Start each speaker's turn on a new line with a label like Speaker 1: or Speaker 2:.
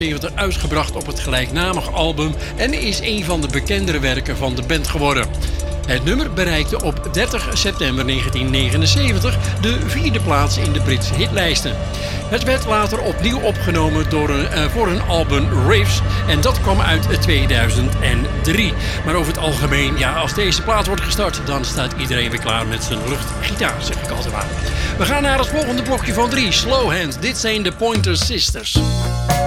Speaker 1: uitgebracht op het gelijknamige album en is een van de bekendere werken van de band geworden. Het nummer bereikte op 30 september 1979 de 4e plaats in de Britse hitlijsten. Het werd later opnieuw opgenomen voor een album Riffs en dat kwam uit 2003. Maar over het algemeen, ja, als deze plaat wordt gestart, dan staat iedereen weer klaar met zijn luchtgitaar, zeg ik altijd maar. We gaan naar het volgende blokje van 3, Slow Hand. Dit zijn de Pointer Sisters.